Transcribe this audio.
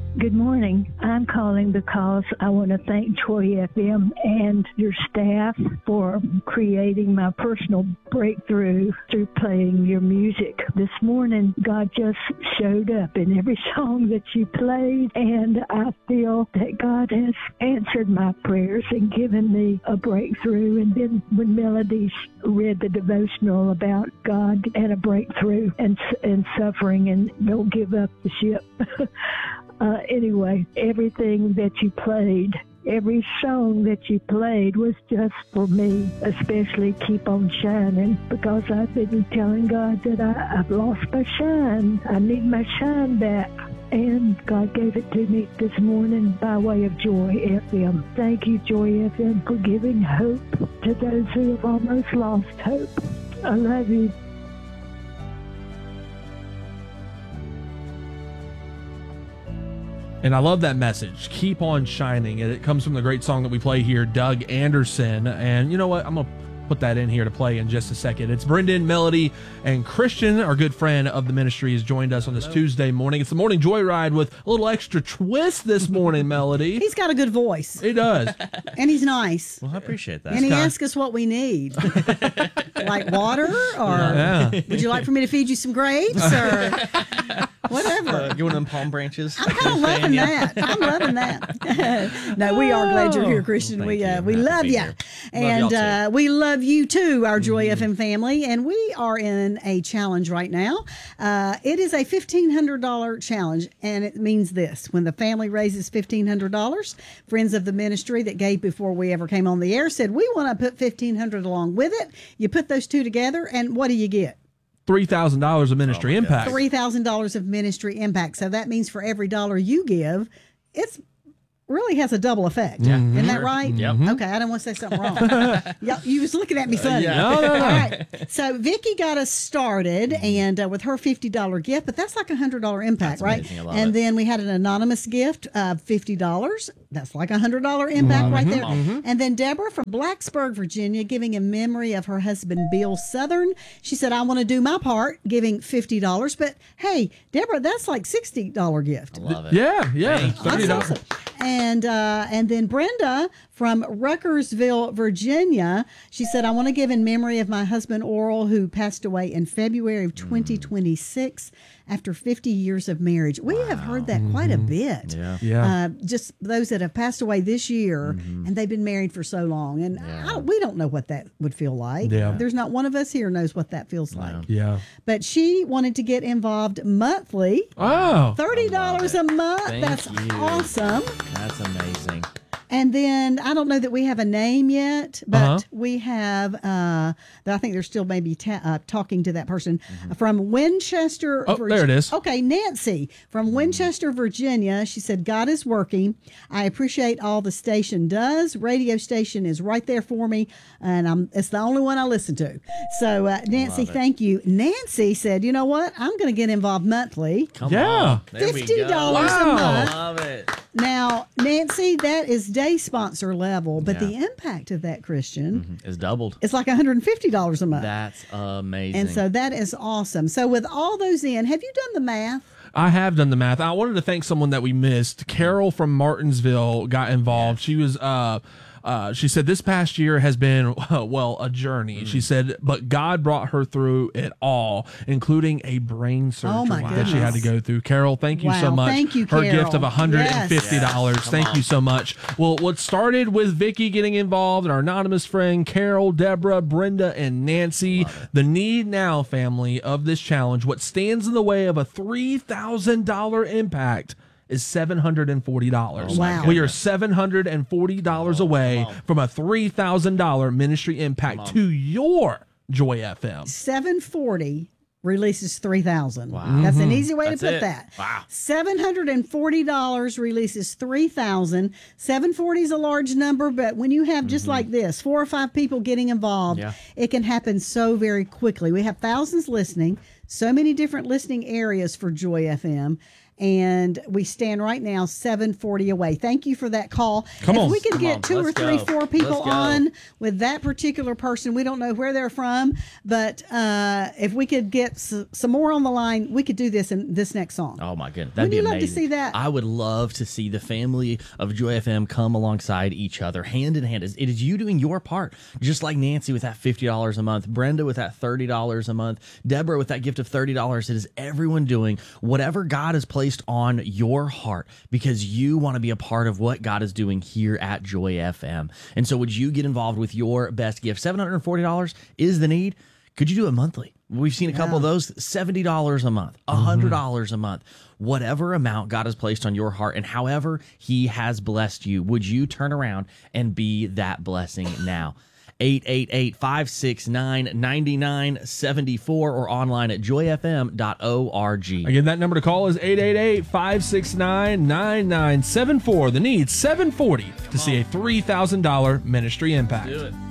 Good morning. I'm calling because I want to thank Joy FM and your staff for creating my personal breakthrough through playing your music. This morning, God just showed up in every song that you played, and I feel that God has answered my prayers and given me a breakthrough. And then when Melody read the devotional about God and a breakthrough and suffering and don't give up the ship. Anyway, everything that you played, every song that you played was just for me, especially Keep On Shining, because I've been telling God that I've lost my shine. I need my shine back. And God gave it to me this morning by way of Joy FM. Thank you, Joy FM, for giving hope to those who have almost lost hope. I love you. And I love that message. Keep on shining. And it comes from the great song that we play here, Doug Anderson. And you know what? I'm going to put that in here to play in just a second. It's Brendan, Melody, and Christian, our good friend of the ministry, has joined us on this Tuesday morning. It's the Morning Joyride with a little extra twist this morning, Melody. He's got a good voice. He does. And he's nice. Well, I appreciate that. And he asks us what we need. Like water? Or would you like for me to feed you some grapes? Or whatever. Give one of them palm branches. I'm kind of loving that. I'm loving that. No, we are glad you're here, Christian. We love you. And we love you too, our Joy FM family. And we are in a challenge right now. It is a $1,500 challenge. And it means this. When the family raises $1,500, friends of the ministry that gave before we ever came on the air said, we want to put $1,500 along with it. You put those two together, and what do you get? $3,000 of ministry impact. $3,000 of ministry impact. So that means for every dollar you give, it's really has a double effect. Yeah. Isn't that right? Yep. Okay, I don't want to say something wrong. You was looking at me funny. No. All right. So Vicki got us started and with her $50 gift, but that's like $100 impact, That's right? amazing. I love And it. then we had an anonymous gift of $50. That's like $100 impact right there. And then Deborah from Blacksburg, Virginia, giving in memory of her husband, Bill Southern. She said, I want to do my part, giving $50. But hey, Deborah, that's like $60 gift. I love it. Yeah. Thank you. $30. Awesome. And then Brenda from Ruckersville, Virginia, she said, I want to give in memory of my husband, Oral, who passed away in February of 2026 after 50 years of marriage. We have heard that quite a bit. Yeah. Just those that have passed away this year, and they've been married for so long. And we don't know what that would feel like. Yeah. There's not one of us here knows what that feels like. Yeah. But she wanted to get involved monthly. Oh. $30 a month. Thank That's you. awesome. That's amazing. And then I don't know that we have a name yet, but we have. I think they're still maybe talking to that person from Winchester. Oh, there it is. Okay, Nancy from Winchester, Virginia. She said, "God is working. I appreciate all the station does. Radio station is right there for me, and it's the only one I listen to." So Nancy, thank you. Nancy said, "You know what? I'm going to get involved monthly. Come Yeah. on. There we $50 go. a month." Love it. Now, Nancy, that is day sponsor level, but the impact of that, Christian, It's doubled. it's like $150 a month. That's amazing. And so that is awesome. So with all those in, have you done the math? I have done the math. I wanted to thank someone that we missed. Carol from Martinsville got involved. She was she said this past year has been, a journey. She said, but God brought her through it all, including a brain surgery that she had to go through. Carol, thank you so Wow. much. Thank you, Her Carol. gift of $150. Yes. Thank you so much. Well, what started with Vicki getting involved and our anonymous friend, Carol, Deborah, Brenda, and Nancy. The need now, family, of this challenge, what stands in the way of a $3,000 impact is $740. Wow. We are $740 away from a $3,000 ministry impact to your Joy FM. 740 releases 3,000. Wow. That's an easy way That's to put it. that. Wow. $740 releases 3,000. 740 is a large number, but when you have just like this, 4 or 5 people getting involved, it can happen so very quickly. We have thousands listening, so many different listening areas for Joy FM. and we stand right now 740 away. Thank you for that call. Come on. If we could get 2 or 3, 4 people on with that particular person, we don't know where they're from, but if we could get some more on the line, we could do this in this next song. Oh my goodness, that'd be amazing. Would you love to see that? I would love to see the family of Joy FM come alongside each other, hand in hand. It is you doing your part, just like Nancy with that $50 a month, Brenda with that $30 a month, Deborah with that gift of $30. It is everyone doing whatever God has placed on your heart because you want to be a part of what God is doing here at Joy FM. And so would you get involved with your best gift? $740 is the need. Could you do it monthly? We've seen a couple of those, $70 a month, $100 a month, whatever amount God has placed on your heart and however he has blessed you, would you turn around and be that blessing now? 888-569-9974 or online at joyfm.org. Again, that number to call is 888-569-9974. The need, $740 to see a $3,000 ministry impact. Do it.